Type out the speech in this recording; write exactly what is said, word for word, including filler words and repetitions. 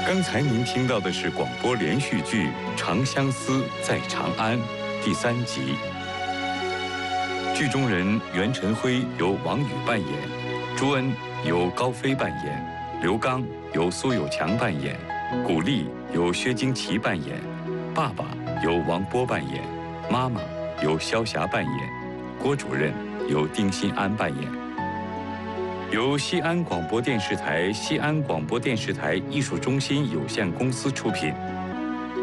刚才您听到的是广播连续剧《长相思在长安》第三集。剧中人袁晨辉由王宇扮演，朱恩由高飞扮演，刘刚由苏有强扮演，古丽由薛京琪扮演，爸爸由王波扮演，妈妈由萧霞扮演，郭主任由丁新安扮演。由西安广播电视台西安广播电视台艺术中心有限公司出品。